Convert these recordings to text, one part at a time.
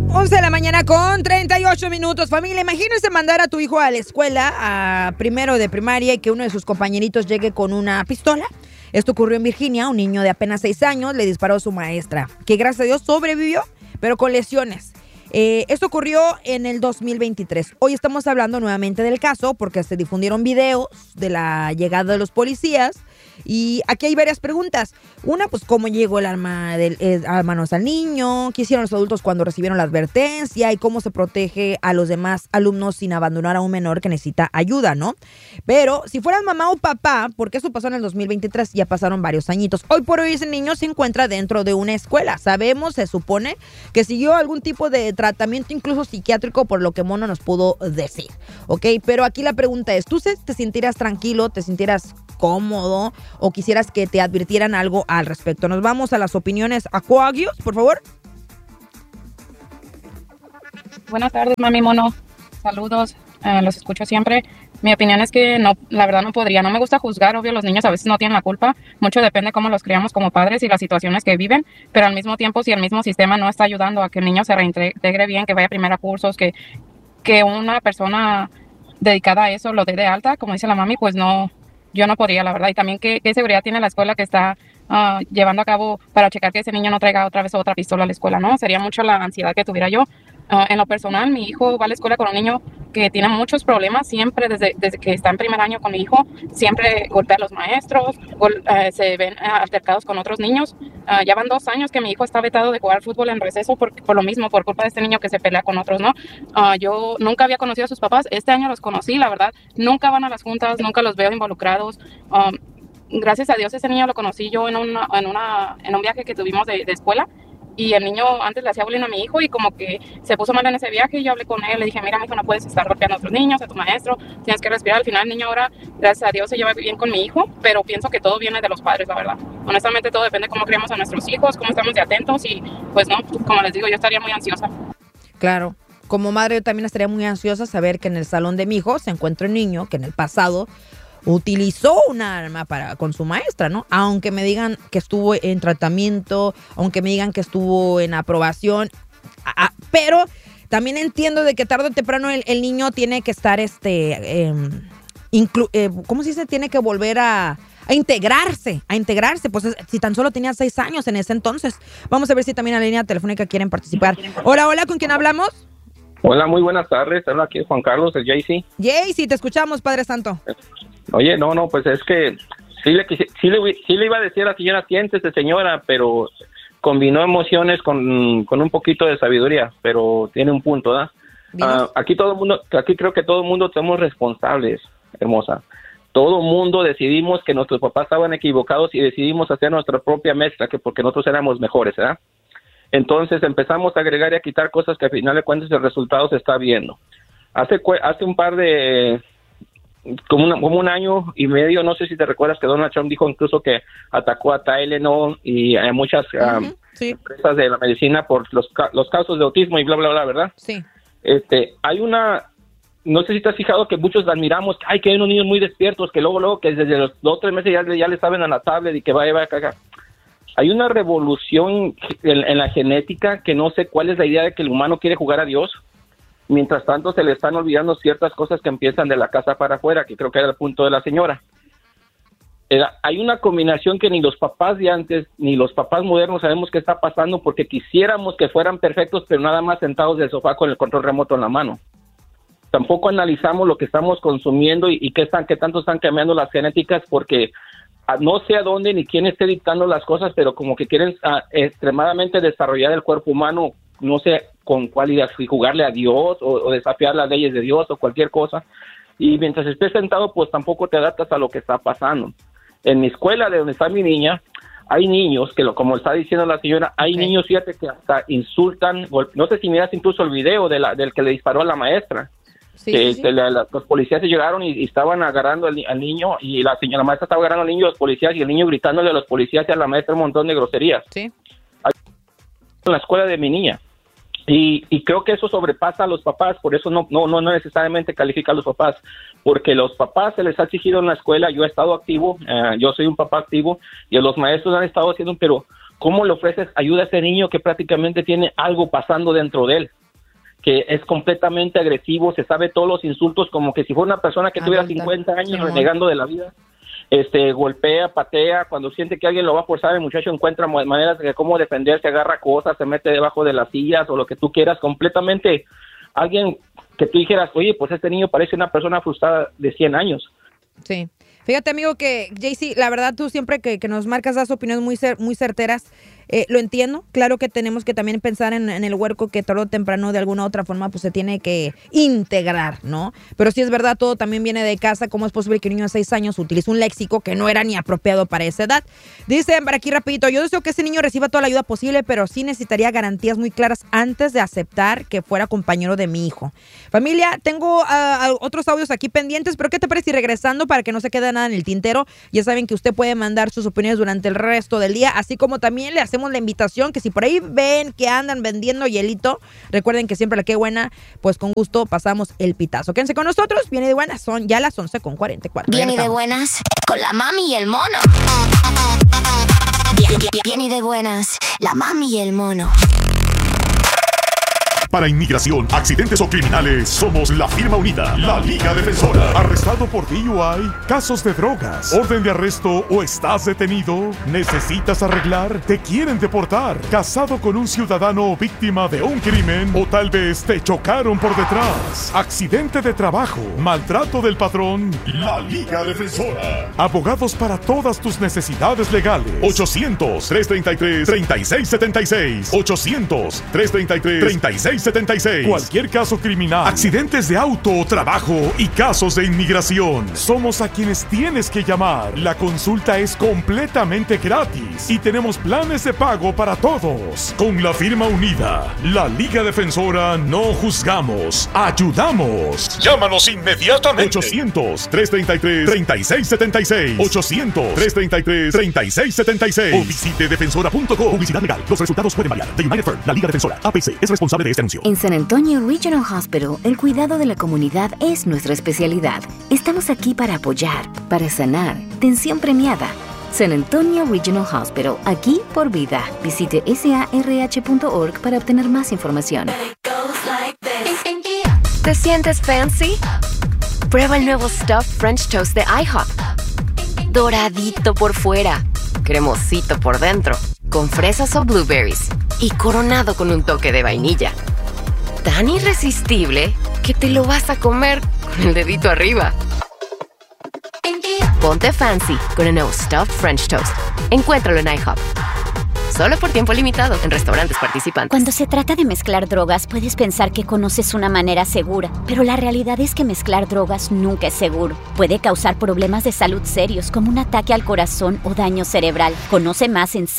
11 de la mañana con 38 minutos. Familia, imagínense mandar a tu hijo a la escuela, a primero de primaria, y que uno de sus compañeritos llegue con una pistola. Esto ocurrió en Virginia. Un niño de apenas 6 años le disparó a su maestra, que gracias a Dios sobrevivió, pero con lesiones. Esto ocurrió en el 2023. Hoy estamos hablando nuevamente del caso porque se difundieron videos de la llegada de los policías. Y aquí hay varias preguntas. Una, pues, ¿cómo llegó el arma a manos al niño? ¿Qué hicieron los adultos cuando recibieron la advertencia? ¿Y cómo se protege a los demás alumnos sin abandonar a un menor que necesita ayuda, no? Pero si fueras mamá o papá, porque eso pasó en el 2023, ya pasaron varios añitos. Hoy por hoy ese niño se encuentra dentro de una escuela. Sabemos, se supone, que siguió algún tipo de tratamiento, incluso psiquiátrico, por lo que Mono nos pudo decir, ¿ok? Pero aquí la pregunta es, ¿tú te sintieras tranquilo, te sintieras cómodo o quisieras que te advirtieran algo al respecto? Nos vamos a las opiniones. Aquagios, por favor. Buenas tardes, mami Mono. Saludos, los escucho siempre. Mi opinión es que no, la verdad no podría. No me gusta juzgar, obvio, los niños a veces no tienen la culpa. Mucho depende cómo los criamos como padres y las situaciones que viven, pero al mismo tiempo, si el mismo sistema no está ayudando a que el niño se reintegre bien, que vaya primero a cursos, que una persona dedicada a eso lo dé de alta, como dice la mami, pues no, yo no podría, la verdad. Y también qué seguridad tiene la escuela que está llevando a cabo para checar que ese niño no traiga otra vez otra pistola a la escuela, ¿no? Sería mucho la ansiedad que tuviera yo. En lo personal, mi hijo va a la escuela con un niño que tiene muchos problemas, siempre desde que está en primer año con mi hijo, siempre golpea a los maestros, se ven altercados con otros niños. Ya van 2 años que mi hijo está vetado de jugar fútbol en receso por lo mismo, por culpa de este niño que se pelea con otros, ¿no? Yo nunca había conocido a sus papás, este año los conocí, la verdad, nunca van a las juntas, nunca los veo involucrados. Gracias a Dios ese niño lo conocí yo en un viaje que tuvimos de escuela. Y el niño antes le hacía bullying a mi hijo y como que se puso mal en ese viaje y yo hablé con él, le dije, mira, mi hijo, no puedes estar golpeando a otros niños, a tu maestro, tienes que respirar. Al final el niño ahora, gracias a Dios, se lleva bien con mi hijo, pero pienso que todo viene de los padres, la verdad. Honestamente todo depende de cómo criamos a nuestros hijos, cómo estamos de atentos y pues no, como les digo, yo estaría muy ansiosa. Claro, como madre yo también estaría muy ansiosa saber que en el salón de mi hijo se encuentra un niño que en el pasado utilizó un arma con su maestra, ¿no? Aunque me digan que estuvo en tratamiento, aunque me digan que estuvo en aprobación, pero también entiendo de que tarde o temprano el niño tiene que estar, ¿cómo se dice? Tiene que volver a integrarse, pues si tan solo tenía 6 años en ese entonces. Vamos a ver si también en la línea telefónica quieren participar. Hola, ¿con quién hablamos? Hola, muy buenas tardes. Habla aquí Juan Carlos, el JC. JC, te escuchamos, Padre Santo. Oye, no, pues es que sí le iba a decir a la señora, siéntese, señora, pero combinó emociones con un poquito de sabiduría, pero tiene un punto, ¿verdad? Aquí creo que todo el mundo somos responsables, hermosa. Todo el mundo decidimos que nuestros papás estaban equivocados y decidimos hacer nuestra propia mezcla, que porque nosotros éramos mejores, ¿verdad? Entonces empezamos a agregar y a quitar cosas que al final de cuentas el resultado se está viendo. Hace un par de... como un año y medio, no sé si te recuerdas que Donald Trump dijo incluso que atacó a Tylenol y a muchas empresas de la medicina por los casos de autismo y bla, bla, bla, ¿verdad? Sí. Hay no sé si te has fijado que muchos admiramos, que hay unos niños muy despiertos que luego que desde los 2 o 3 meses ya le saben a la tablet y que va a cagar. Hay una revolución en la genética que no sé cuál es la idea de que el humano quiere jugar a Dios. Mientras tanto, se le están olvidando ciertas cosas que empiezan de la casa para afuera, que creo que era el punto de la señora. Hay una combinación que ni los papás de antes, ni los papás modernos sabemos qué está pasando porque quisiéramos que fueran perfectos, pero nada más sentados del sofá con el control remoto en la mano. Tampoco analizamos lo que estamos consumiendo y qué tanto están cambiando las genéticas porque no sé a dónde ni quién esté dictando las cosas, pero como que quieren extremadamente desarrollar el cuerpo humano, no sé con cuál idea, si jugarle a Dios o desafiar las leyes de Dios o cualquier cosa. Y mientras estés sentado, pues tampoco te adaptas a lo que está pasando. En mi escuela, de donde está mi niña, hay niños que, como está diciendo la señora, hay niños, fíjate, que hasta insultan. No sé si miras incluso el video del que le disparó a la maestra. Sí. Los policías llegaron y estaban agarrando al niño y la maestra estaba agarrando al niño y los policías y el niño gritándole a los policías y a la maestra un montón de groserías. Sí. En la escuela de mi niña. Y creo que eso sobrepasa a los papás, por eso no necesariamente califica a los papás, porque los papás se les ha exigido en la escuela, yo he estado activo, yo soy un papá activo, y los maestros han estado haciendo, pero ¿cómo le ofreces ayuda a ese niño que prácticamente tiene algo pasando dentro de él? que es completamente agresivo, se sabe todos los insultos como que si fuera una persona que tuviera 50 años renegando de la vida. Golpea, patea, cuando siente que alguien lo va a forzar, el muchacho encuentra maneras de cómo defenderse, agarra cosas, se mete debajo de las sillas o lo que tú quieras, completamente alguien que tú dijeras, oye, pues este niño parece una persona frustrada de 100 años. Sí. Fíjate, amigo, que JC, la verdad tú siempre que nos marcas das opiniones muy certeras. Lo entiendo, claro que tenemos que también pensar en el huerco que tarde o temprano de alguna u otra forma pues se tiene que integrar, ¿no? Pero sí es verdad, todo también viene de casa. ¿Cómo es posible que un niño de 6 años utilice un léxico que no era ni apropiado para esa edad? Dicen para aquí rapidito, yo deseo que ese niño reciba toda la ayuda posible, pero sí necesitaría garantías muy claras antes de aceptar que fuera compañero de mi hijo. Familia, tengo otros audios aquí pendientes, pero ¿qué te parece si regresando para que no se quede nada en el tintero? Ya saben que usted puede mandar sus opiniones durante el resto del día, así como también le hacemos la invitación que si por ahí ven que andan vendiendo hielito, recuerden que siempre la que buena, pues con gusto pasamos el pitazo. Quédense con nosotros, Bien y de Buenas, son ya las 11:44. Bien y de Buenas, con la mami y el mono. Bien y de Buenas, la mami y el mono. Para inmigración, accidentes o criminales, somos la firma unida, la Liga Defensora. ¿Arrestado por DUI? ¿Casos de drogas? ¿Orden de arresto o estás detenido? ¿Necesitas arreglar? ¿Te quieren deportar? ¿Casado con un ciudadano víctima de un crimen? ¿O tal vez te chocaron por detrás? ¿Accidente de trabajo? ¿Maltrato del patrón? La Liga Defensora. Abogados para todas tus necesidades legales. 800-333-3676. 800-333-3676. Cualquier caso criminal, accidentes de auto, trabajo y casos de inmigración. Somos a quienes tienes que llamar. La consulta es completamente gratis y tenemos planes de pago para todos. Con la firma unida, la Liga Defensora, no juzgamos, ayudamos. Llámanos inmediatamente. 800-333-3676. 800-333-3676. O visite defensora.com. Publicidad legal. Los resultados pueden variar. The United Firm, la Liga Defensora, APC, es responsable de este anuncio. En San Antonio Regional Hospital, el cuidado de la comunidad es nuestra especialidad. Estamos aquí para apoyar, para sanar. Tensión premiada. San Antonio Regional Hospital, aquí por vida. Visite sarh.org para obtener más información. ¿Te sientes fancy? Prueba el nuevo Stuffed French Toast de IHOP. Doradito por fuera, cremosito por dentro, con fresas o blueberries y coronado con un toque de vainilla. Tan irresistible que te lo vas a comer con el dedito arriba. Ponte fancy con el nuevo Stuffed French Toast. Encuéntralo en IHOP. Solo por tiempo limitado en restaurantes participantes. Cuando se trata de mezclar drogas, puedes pensar que conoces una manera segura, pero la realidad es que mezclar drogas nunca es seguro. Puede causar problemas de salud serios como un ataque al corazón o daño cerebral. Conoce más en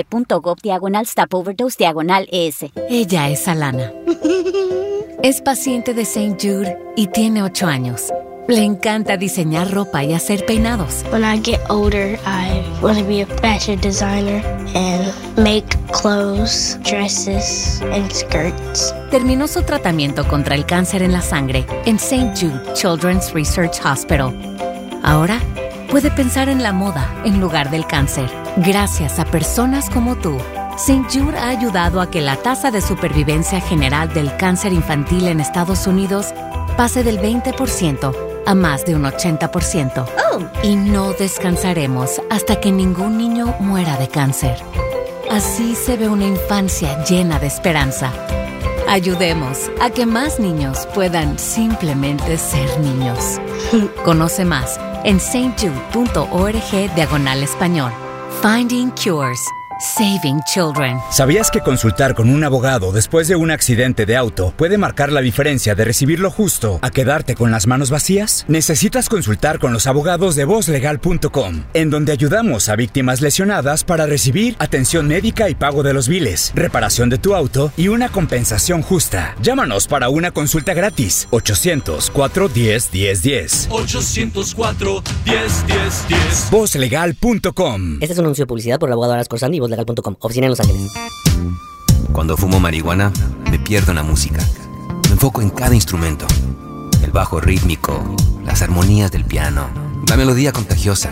cdc.gov/stopoverdose/ES. Ella es Alana. Es paciente de St. Jude y tiene 8 años. Le encanta diseñar ropa y hacer peinados. When I get older, I want to be a fashion designer and make clothes, dresses, and skirts. Terminó su tratamiento contra el cáncer en la sangre en St. Jude Children's Research Hospital. Ahora puede pensar en la moda en lugar del cáncer. Gracias a personas como tú, St. Jude ha ayudado a que la tasa de supervivencia general del cáncer infantil en Estados Unidos pase del 20% a más de un 80%. Y no descansaremos hasta que ningún niño muera de cáncer. Así se ve una infancia llena de esperanza. Ayudemos a que más niños puedan simplemente ser niños. Conoce más en stjude.org/español. Finding Cures. Saving Children. ¿Sabías que consultar con un abogado después de un accidente de auto puede marcar la diferencia de recibir lo justo a quedarte con las manos vacías? Necesitas consultar con los abogados de vozlegal.com, en donde ayudamos a víctimas lesionadas para recibir atención médica y pago de los biles, reparación de tu auto y una compensación justa. Llámanos para una consulta gratis. 800-410-1010. 800-410-1010. Vozlegal.com. Este es un anuncio de publicidad por el abogado Aras Corsandi y vozlegal.com. Oficina en Los Ángeles. Cuando fumo marihuana, me pierdo en la música. Me enfoco en cada instrumento. El bajo rítmico, las armonías del piano, la melodía contagiosa.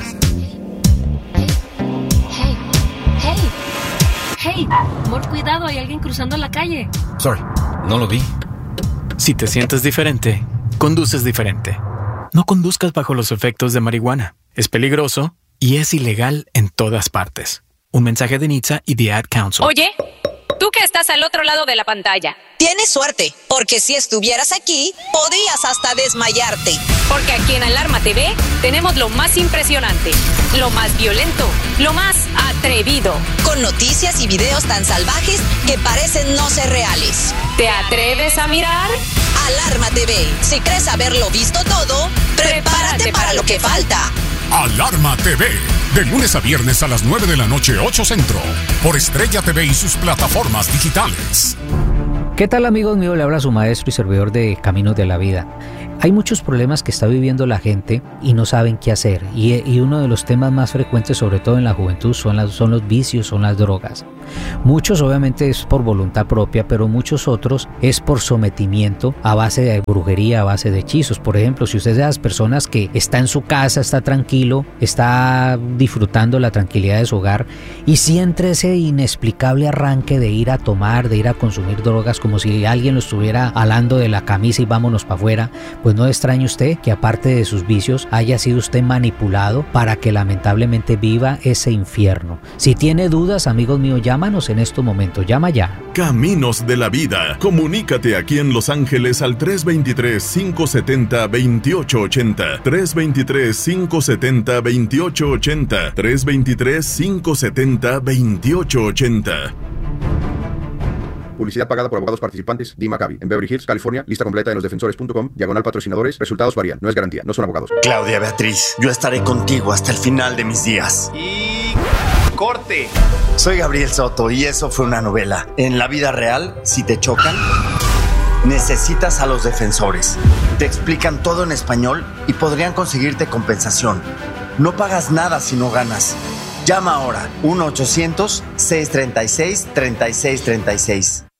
Hey, amor, cuidado, hay alguien cruzando la calle. Sorry, no lo vi. Si te sientes diferente, conduces diferente. No conduzcas bajo los efectos de marihuana. Es peligroso y es ilegal en todas partes. Un mensaje de NHTSA y The Ad Council. Oye, tú que estás al otro lado de la pantalla. Tienes suerte, porque si estuvieras aquí, podrías hasta desmayarte. Porque aquí en Alarma TV tenemos lo más impresionante, lo más violento, lo más atrevido. Con noticias y videos tan salvajes que parecen no ser reales. ¿Te atreves a mirar? Alarma TV. Si crees haberlo visto todo, prepárate para lo que falta. Alarma TV, de lunes a viernes a las 9 de la noche, 8 Centro, por Estrella TV y sus plataformas digitales. ¿Qué tal, amigos míos? Le habla su maestro y servidor de Caminos de la Vida. Hay muchos problemas que está viviendo la gente y no saben qué hacer. Y uno de los temas más frecuentes, sobre todo en la juventud, son los vicios, son las drogas. Muchos obviamente es por voluntad propia, pero muchos otros es por sometimiento a base de brujería, a base de hechizos. Por ejemplo, si usted es de las personas que está en su casa, está tranquilo, está disfrutando la tranquilidad de su hogar y siente ese inexplicable arranque de ir a tomar, de ir a consumir drogas, como si alguien lo estuviera alando de la camisa y vámonos para afuera, pues no extrañe usted que aparte de sus vicios haya sido usted manipulado para que lamentablemente viva ese infierno. Si tiene dudas, amigos míos, llámanos en estos momentos, llama ya. Caminos de la Vida. Comunícate aquí en Los Ángeles al 323-570-2880. 323-570-2880. 323-570-2880. Publicidad pagada por abogados participantes. Dee Maccabi. En Beverly Hills, California. Lista completa en losdefensores.com. /patrocinadores. Resultados varían. No es garantía. No son abogados. Claudia Beatriz, yo estaré contigo hasta el final de mis días. Y... ¡corte! Soy Gabriel Soto y eso fue una novela. En la vida real, si te chocan, necesitas a los defensores. Te explican todo en español y podrían conseguirte compensación. No pagas nada si no ganas. Llama ahora 1-800-636-3636.